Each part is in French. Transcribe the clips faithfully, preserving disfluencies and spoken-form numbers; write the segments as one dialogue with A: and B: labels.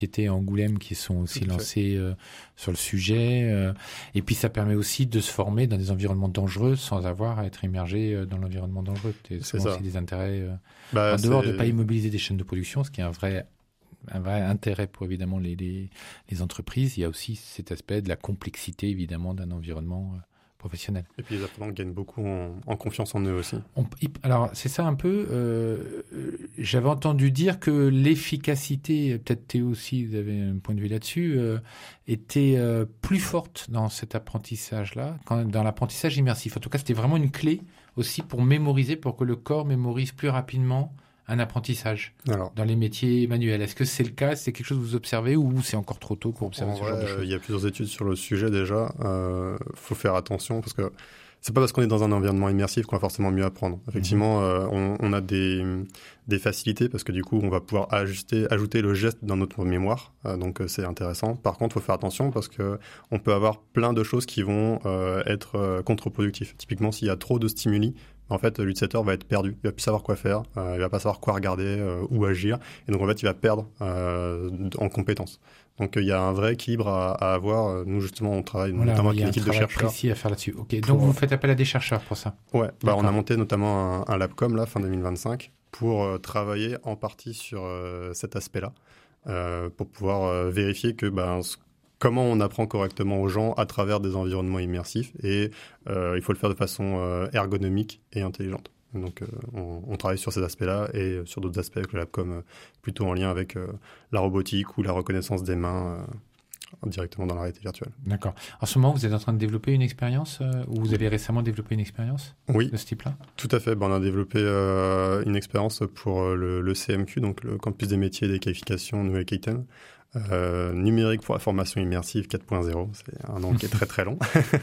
A: sociétés à Angoulême qui sont aussi lancées euh, sur le sujet. Euh, et puis ça permet aussi de se former dans des environnements dangereux sans avoir à être immergé euh, dans l'environnement dangereux. C'est, c'est aussi des intérêts. Euh, bah, en dehors c'est... de ne pas immobiliser des chaînes de production, ce qui est un vrai, un vrai intérêt pour évidemment les, les, les entreprises, il y a aussi cet aspect de la complexité évidemment d'un environnement euh, professionnel.
B: Et puis les apprenants gagnent beaucoup en, en confiance en eux aussi.
A: On, alors c'est ça un peu, euh, j'avais entendu dire que l'efficacité, peut-être Théo aussi, vous avez un point de vue là-dessus, euh, était euh, plus forte dans cet apprentissage-là, quand, dans l'apprentissage immersif. En tout cas, c'était vraiment une clé aussi pour mémoriser, pour que le corps mémorise plus rapidement un apprentissage Alors, dans les métiers manuels. Est-ce que c'est le cas? C'est quelque chose que vous observez ou c'est encore trop tôt pour observer ce
B: vrai,
A: genre de choses?
B: Il y a plusieurs études sur le sujet déjà. Il euh, faut faire attention parce que c'est pas parce qu'on est dans un environnement immersif qu'on va forcément mieux apprendre. Effectivement, mmh. euh, on, on a des, des facilités parce que du coup, on va pouvoir ajuster, ajouter le geste dans notre mémoire. Euh, donc, euh, c'est intéressant. Par contre, il faut faire attention parce que on peut avoir plein de choses qui vont euh, être euh, contre-productives. Typiquement, s'il y a trop de stimuli, en fait, l'utilisateur va être perdu. Il va plus savoir quoi faire. Euh, il va pas savoir quoi regarder euh, ou agir. Et donc, en fait, il va perdre euh, en compétences. Donc, il y a un vrai équilibre à, à avoir. Nous, justement, on travaille
A: voilà,
B: notamment avec une équipe de chercheurs.
A: Il y a un travail précis à faire là-dessus. Ok. Donc, pour... vous faites appel à des chercheurs pour ça.
B: Ouais. Bah, on a monté notamment un, un LabCom là, fin deux mille vingt-cinq, pour euh, travailler en partie sur euh, cet aspect-là, euh, pour pouvoir euh, vérifier que ben, comment on apprend correctement aux gens à travers des environnements immersifs et euh, il faut le faire de façon euh, ergonomique et intelligente. Donc euh, on, on travaille sur ces aspects-là et sur d'autres aspects avec le LabCom euh, plutôt en lien avec euh, la robotique ou la reconnaissance des mains euh, directement dans la réalité virtuelle.
A: D'accord. En ce moment, vous êtes en train de développer une expérience euh, ou vous avez récemment développé une expérience
B: oui,
A: de ce type-là?
B: Tout à fait. Ben, on a développé euh, une expérience pour le, le C M Q, donc le Campus des métiers et des qualifications Nouvelle-Aquitaine. Euh, numérique pour la formation immersive quatre point zéro, c'est un nom qui est très très long.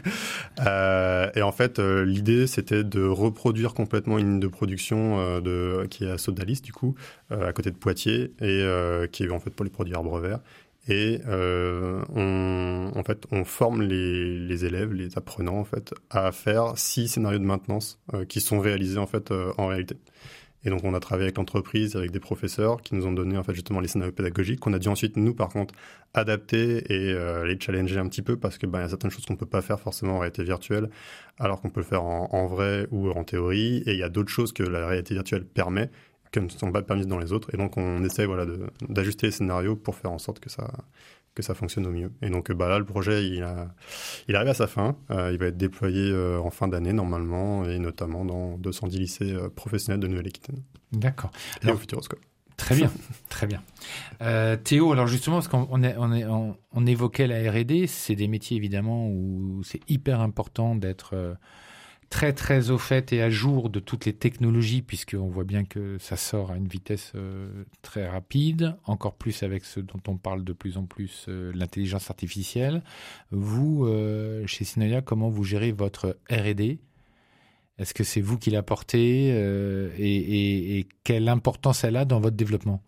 B: euh, et en fait, euh, l'idée c'était de reproduire complètement une ligne de production euh, de, qui est à Sodalis du coup, euh, à côté de Poitiers, et euh, qui est en fait pour les produits Arbre Vert. Et euh, on, en fait, on forme les, les élèves, les apprenants en fait, à faire six scénarios de maintenance euh, qui sont réalisés en fait euh, en réalité. Et donc, on a travaillé avec l'entreprise, avec des professeurs qui nous ont donné en fait justement les scénarios pédagogiques qu'on a dû ensuite, nous, par contre, adapter et euh, les challenger un petit peu parce que ben, y a certaines choses qu'on ne peut pas faire forcément en réalité virtuelle alors qu'on peut le faire en, en vrai ou en théorie. Et il y a d'autres choses que la réalité virtuelle permet qui ne sont pas permises dans les autres. Et donc, on essaie voilà, de, d'ajuster les scénarios pour faire en sorte que ça... que ça fonctionne au mieux. Et donc bah là, le projet, il, a, il arrive à sa fin. Euh, il va être déployé euh, en fin d'année, normalement, et notamment dans deux cent dix lycées euh, professionnels de Nouvelle-Aquitaine.
A: D'accord.
B: Et alors, au Futuroscope.
A: Très bien, très bien. Euh, Théo, alors justement, parce qu'on on est, on est, on, on évoquait la R et D, c'est des métiers, évidemment, où c'est hyper important d'être... Euh, très très au fait et à jour de toutes les technologies, puisqu'on voit bien que ça sort à une vitesse euh, très rapide, encore plus avec ce dont on parle de plus en plus, euh, l'intelligence artificielle. Vous, euh, chez Synoia, comment vous gérez votre R et D? Est-ce que c'est vous qui l'apportez euh, et, et, et quelle importance elle a dans votre développement?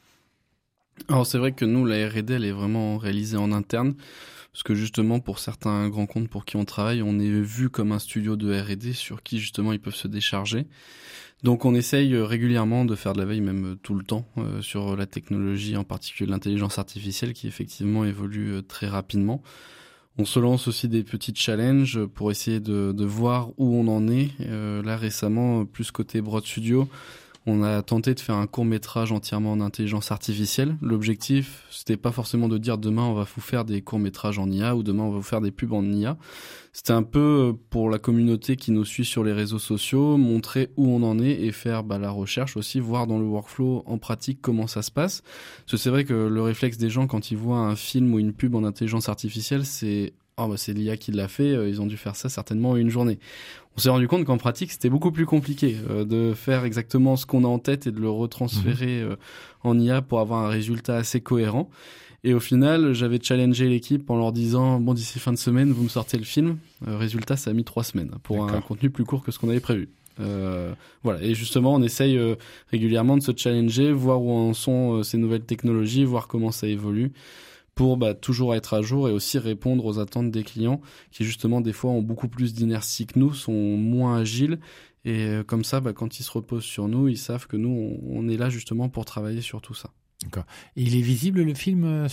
C: Alors c'est vrai que nous, la R et D, elle est vraiment réalisée en interne. Parce que justement, pour certains grands comptes pour qui on travaille, on est vu comme un studio de R et D sur qui justement ils peuvent se décharger. Donc on essaye régulièrement de faire de la veille, même tout le temps, euh, sur la technologie, en particulier l'intelligence artificielle qui effectivement évolue euh, très rapidement. On se lance aussi des petits challenges pour essayer de, de voir où on en est. Euh, là récemment, plus côté Broad Studio, on a tenté de faire un court-métrage entièrement en intelligence artificielle. L'objectif, c'était pas forcément de dire demain on va vous faire des courts-métrages en I A ou demain on va vous faire des pubs en I A. C'était un peu pour la communauté qui nous suit sur les réseaux sociaux, montrer où on en est et faire bah, la recherche aussi, voir dans le workflow en pratique comment ça se passe. Parce que c'est vrai que le réflexe des gens quand ils voient un film ou une pub en intelligence artificielle, c'est oh bah c'est l'I A qui l'a fait, ils ont dû faire ça certainement en une journée. On s'est rendu compte qu'en pratique, c'était beaucoup plus compliqué euh, de faire exactement ce qu'on a en tête et de le retransférer euh, en I A pour avoir un résultat assez cohérent. Et au final, j'avais challengé l'équipe en leur disant « Bon, d'ici fin de semaine, vous me sortez le film. Euh, » Résultat, ça a mis trois semaines pour D'accord. un contenu plus court que ce qu'on avait prévu. Euh, voilà. Et justement, on essaye euh, régulièrement de se challenger, voir où en sont euh, ces nouvelles technologies, voir comment ça évolue, pour bah, toujours être à jour et aussi répondre aux attentes des clients qui justement des fois ont beaucoup plus d'inertie que nous, sont moins agiles et euh, comme ça bah, quand ils se reposent sur nous, ils savent que nous on, on est là justement pour travailler sur tout ça.
A: D'accord. Et il est visible le film